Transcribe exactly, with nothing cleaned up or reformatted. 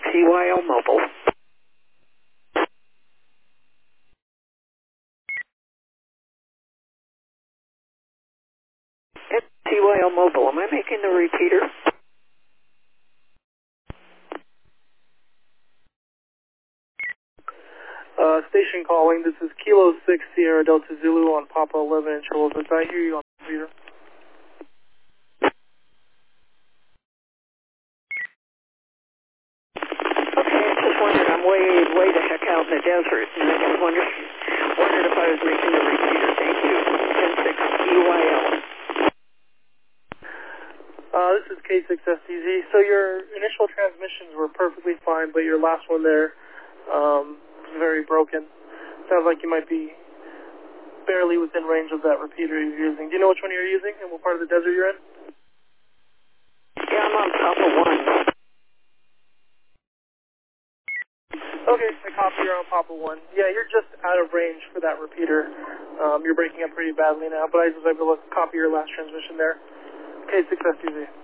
T Y L Mobile. N T Y L Mobile, am I making the repeater? Uh, station calling, this is Kilo six Sierra Delta Zulu on Papa eleven in Cholosas. I hear you on the computer. Okay, I just wondered, I'm way, way the heck out in the desert, and I just wondered, wondered if I was making the repeater. Thank you. ten six E Y L. Uh, this is K six S T Z. So your initial transmissions were perfectly fine, but your last one there, um, was very broken. Sounds like you might be barely within range of that repeater you're using. Do you know which one you're using and what part of the desert you're in? Yeah, I'm on top of one. Okay, I copy you're on Papa one. Yeah, you're just out of range for that repeater. Um, you're breaking up pretty badly now, but I was able to copy your last transmission there. K six S T Z.